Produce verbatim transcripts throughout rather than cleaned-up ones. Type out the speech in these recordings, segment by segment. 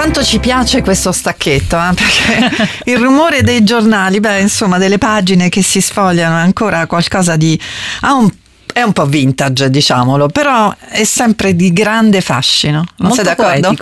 quanto ci piace questo stacchetto, eh? Perché il rumore dei giornali, beh, insomma, delle pagine che si sfogliano è ancora qualcosa di... ha un È un po' vintage, diciamolo, però è sempre di grande fascino. Non Molto sei d'accordo?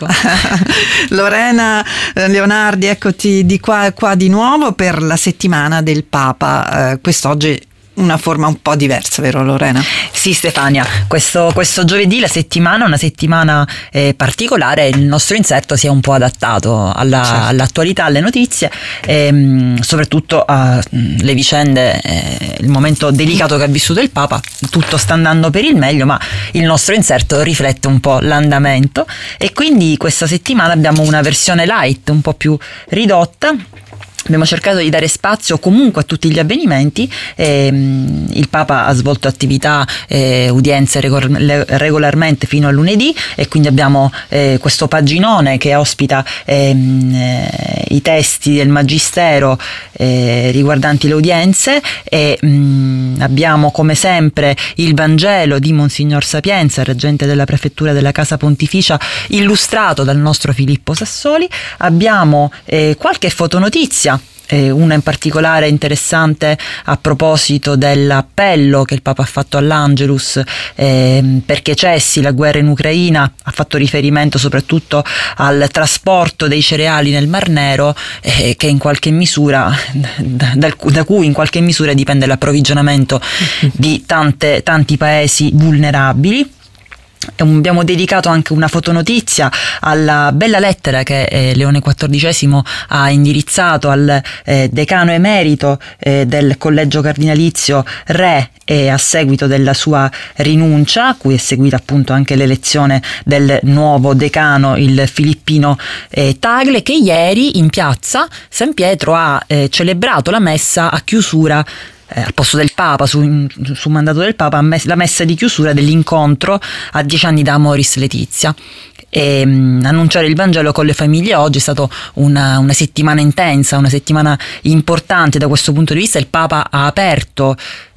Lorena Leonardi, eccoti di qua e qua di nuovo per la settimana del Papa. Eh, quest'oggi una forma un po' diversa, vero Lorena? Sì, Stefania, questo, questo giovedì la settimana è una settimana eh, particolare. Il nostro inserto si è un po' adattato alla, certo. all'attualità, alle notizie, ehm, soprattutto alle vicende, eh, il momento delicato che ha vissuto il Papa. Tutto sta andando per il meglio, ma il nostro inserto riflette un po' l'andamento, e quindi questa settimana abbiamo una versione light, un po' più ridotta. Abbiamo cercato di dare spazio comunque a tutti gli avvenimenti. ehm, il Papa ha svolto attività, eh, udienze regol- regolarmente fino a lunedì, e quindi abbiamo eh, questo paginone che ospita ehm, eh, i testi del Magistero eh, riguardanti le udienze, e mh, abbiamo come sempre il Vangelo di Monsignor Sapienza, reggente della prefettura della Casa Pontificia, illustrato dal nostro Filippo Sassoli. Abbiamo eh, qualche fotonotizia, Eh, una in particolare interessante a proposito dell'appello che il Papa ha fatto all'Angelus eh, perché cessi la guerra in Ucraina. Ha fatto riferimento soprattutto al trasporto dei cereali nel Mar Nero, eh, che in qualche misura da, da, da cui in qualche misura dipende l'approvvigionamento di tante, tanti paesi vulnerabili. Abbiamo dedicato anche una fotonotizia alla bella lettera che eh, Leone quattordicesimo ha indirizzato al eh, decano emerito eh, del collegio cardinalizio Re, e a seguito della sua rinuncia, a cui è seguita appunto anche l'elezione del nuovo decano, il filippino eh, Tagle, che ieri in piazza San Pietro ha eh, celebrato la messa a chiusura Eh, al posto del Papa, su, su mandato del Papa, la messa di chiusura dell'incontro a dieci anni da Amoris Laetitia. E, mh, annunciare il Vangelo con le famiglie oggi è stata una, una settimana intensa, una settimana importante da questo punto di vista. Il Papa ha aperto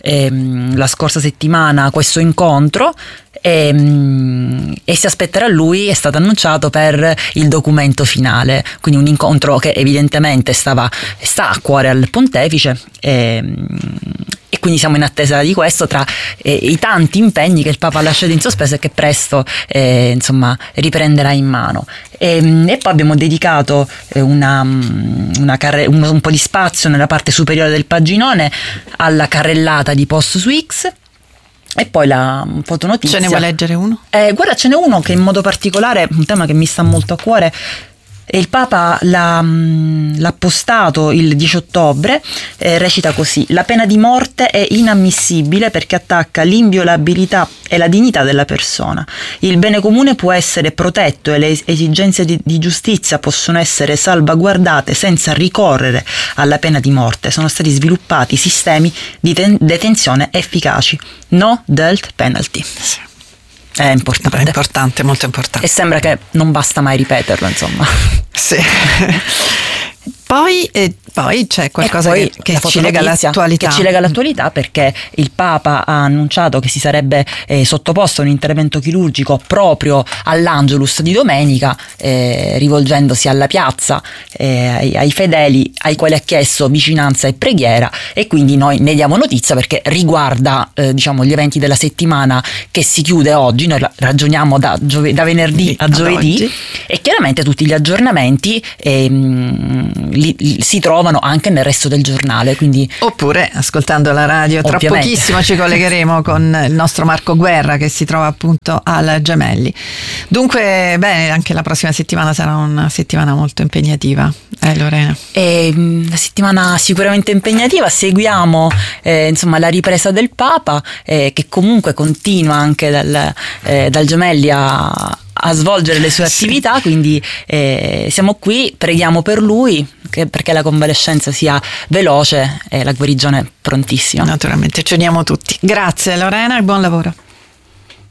ehm, la scorsa settimana questo incontro, e, mh, e si aspetterà lui, è stato annunciato per il documento finale, quindi un incontro che evidentemente stava, sta a cuore al pontefice, e, e quindi siamo in attesa di questo, tra eh, i tanti impegni che il Papa ha lasciato in sospeso e che presto eh, insomma riprenderà in mano. E, e poi abbiamo dedicato eh, una, una carre- un, un po' di spazio nella parte superiore del paginone alla carrellata di Post su X. E poi la fotonotizia. Ce ne vuoi leggere uno? Eh, guarda, ce n'è uno che in modo particolare, un tema che mi sta molto a cuore, e il Papa l'ha, l'ha postato il dieci ottobre, eh, recita così: la pena di morte è inammissibile perché attacca l'inviolabilità e la dignità della persona. Il bene comune può essere protetto e le esigenze di, di giustizia possono essere salvaguardate senza ricorrere alla pena di morte. Sono stati sviluppati sistemi di ten- detenzione efficaci. No death penalty. Sì. È importante. È importante, molto importante. E sembra che non basta mai ripeterlo, insomma. Sì. Poi, eh, poi c'è qualcosa poi che, che ci lega all'attualità. Che ci lega all'attualità perché il Papa ha annunciato che si sarebbe eh, sottoposto a un intervento chirurgico proprio all'Angelus di domenica, eh, rivolgendosi alla piazza, eh, ai, ai fedeli ai quali ha chiesto vicinanza e preghiera, e quindi noi ne diamo notizia perché riguarda eh, diciamo gli eventi della settimana che si chiude oggi. Noi ragioniamo da, giove- da venerdì a giovedì, e chiaramente tutti gli aggiornamenti ehm, Li, li, si trovano anche nel resto del giornale, quindi oppure ascoltando la radio. Tra ovviamente. Pochissimo ci collegheremo con il nostro Marco Guerra, che si trova appunto al Gemelli. Dunque bene, anche la prossima settimana sarà una settimana molto impegnativa, eh Lorena? E, una settimana sicuramente impegnativa. Seguiamo eh, insomma la ripresa del Papa, eh, che comunque continua anche dal, eh, dal Gemelli a a svolgere le sue attività, sì. Quindi eh, siamo qui, preghiamo per lui che, perché la convalescenza sia veloce e la guarigione prontissima. Naturalmente ci uniamo tutti. Grazie Lorena e buon lavoro.